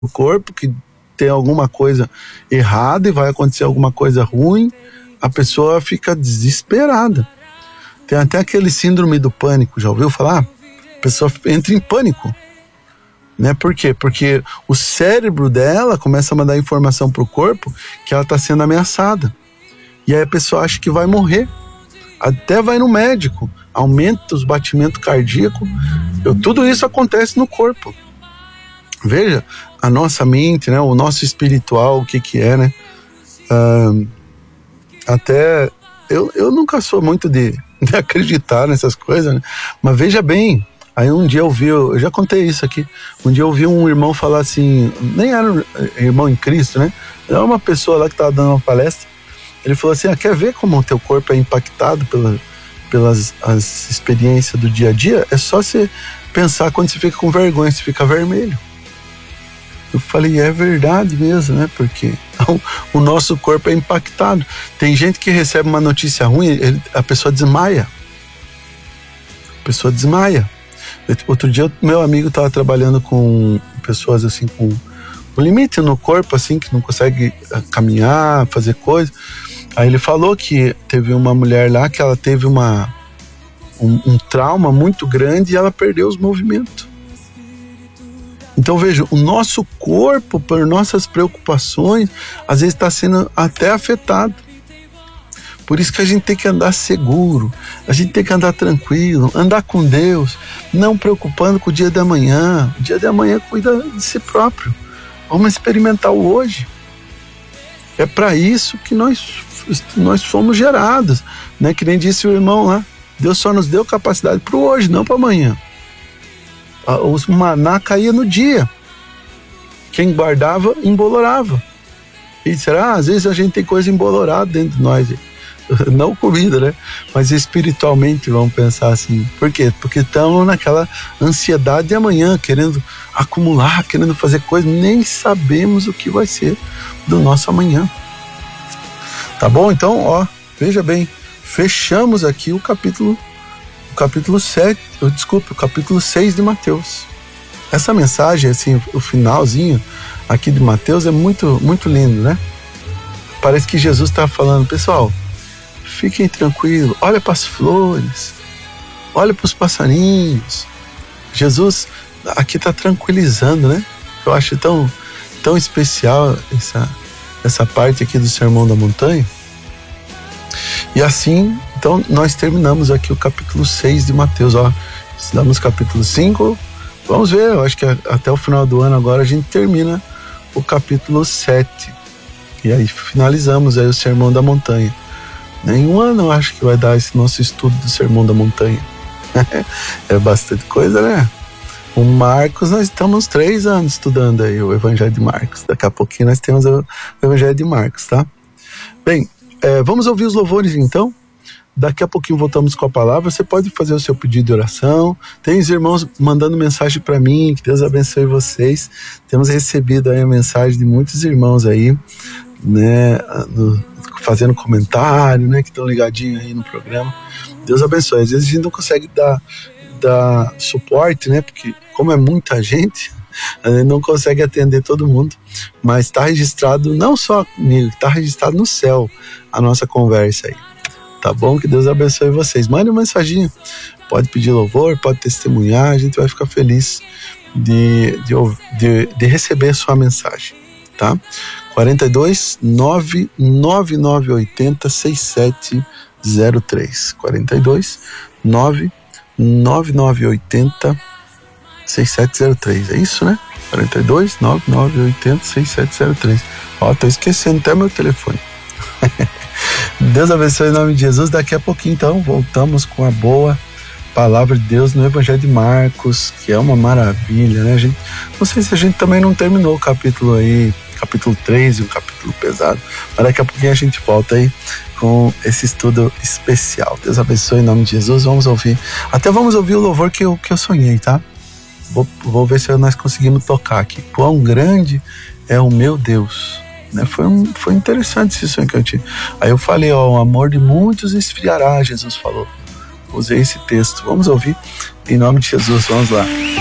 o corpo, que tem alguma coisa errada e vai acontecer alguma coisa ruim, a pessoa fica desesperada. Tem até aquele síndrome do pânico, já ouviu falar? A pessoa entra em pânico, né? Por quê? Porque o cérebro dela começa a mandar informação para o corpo que ela está sendo ameaçada. E aí a pessoa acha que vai morrer. Até vai no médico, aumenta os batimentos cardíacos. Tudo isso acontece no corpo. Veja, a nossa mente, né, o nosso espiritual, o que é, né? Até eu nunca sou muito de acreditar nessas coisas, né? Mas veja bem, aí um dia eu já contei isso aqui, um dia eu ouvi um irmão falar assim, nem era um irmão em Cristo, né? Era uma pessoa lá que estava dando uma palestra. Ele falou assim, quer ver como o teu corpo é impactado pelas as experiências do dia a dia? É só você pensar quando você fica com vergonha, você fica vermelho. Eu falei, é verdade mesmo, né? Porque o nosso corpo é impactado. Tem gente que recebe uma notícia ruim, a pessoa desmaia. Outro dia, meu amigo estava trabalhando com pessoas assim, com limite no corpo, assim, que não consegue caminhar, fazer coisa. Aí ele falou que teve uma mulher lá que ela teve um trauma muito grande e ela perdeu os movimentos. Então veja, o nosso corpo, por nossas preocupações, às vezes está sendo até afetado. Por isso que a gente tem que andar seguro, a gente tem que andar tranquilo, andar com Deus, não preocupando com o dia da manhã. O dia da manhã cuida de si próprio. Vamos experimentar o hoje. É para isso que nós fomos gerados, né? Que nem disse o irmão lá, Deus só nos deu capacidade para o hoje, não para amanhã. O maná caía no dia. Quem guardava, embolorava. E será? Às vezes a gente tem coisa embolorada dentro de nós. Não comida, né? Mas espiritualmente vamos pensar assim. Por quê? Porque estamos naquela ansiedade de amanhã, querendo acumular, querendo fazer coisa. Nem sabemos o que vai ser do nosso amanhã. Tá bom? Então, veja bem. Fechamos aqui o capítulo 6 de Mateus. Essa mensagem, assim, o finalzinho aqui de Mateus é muito, muito lindo, né? Parece que Jesus está falando, pessoal, fiquem tranquilos, olha para as flores, olha para os passarinhos. Jesus aqui está tranquilizando, né? Eu acho tão, tão especial essa parte aqui do Sermão da Montanha. E assim, então, nós terminamos aqui o capítulo 6 de Mateus. Estudamos o capítulo 5. Vamos ver, eu acho que até o final do ano agora a gente termina o capítulo 7. E aí finalizamos aí o Sermão da Montanha. Em um ano eu acho que vai dar esse nosso estudo do Sermão da Montanha. É bastante coisa, né? O Marcos, nós estamos 3 anos estudando aí o Evangelho de Marcos. Daqui a pouquinho nós temos o Evangelho de Marcos, tá? Bem, vamos ouvir os louvores então. Daqui a pouquinho voltamos com a palavra. Você pode fazer o seu pedido de oração. Tem os irmãos mandando mensagem para mim. Que Deus abençoe vocês. Temos recebido aí a mensagem de muitos irmãos aí, né, fazendo comentário, né, que estão ligadinhos aí no programa. Deus abençoe. Às vezes a gente não consegue dar suporte, né, porque como é muita gente, a gente não consegue atender todo mundo, mas está registrado não só comigo, está registrado no céu a nossa conversa aí. Tá bom? Que Deus abençoe vocês. Mande uma mensagem. Pode pedir louvor, pode testemunhar. A gente vai ficar feliz de receber a sua mensagem. Tá? 42 99980 6703. 42 99980 6703. É isso, né? 42 99980 6703. Tô esquecendo até meu telefone. Deus abençoe em nome de Jesus. Daqui a pouquinho então voltamos com a boa palavra de Deus no Evangelho de Marcos, que é uma maravilha, né? Não sei se a gente também não terminou o capítulo aí, capítulo 3, um capítulo pesado, mas daqui a pouquinho a gente volta aí com esse estudo especial. Deus abençoe em nome de Jesus. Vamos ouvir o louvor que eu sonhei, tá? Vou ver se nós conseguimos tocar aqui. Quão grande é o meu Deus. Né? Foi interessante esse sonho que eu tive. Aí eu falei, o amor de muitos esfriará, Jesus falou. Usei esse texto. Vamos ouvir em nome de Jesus, vamos lá.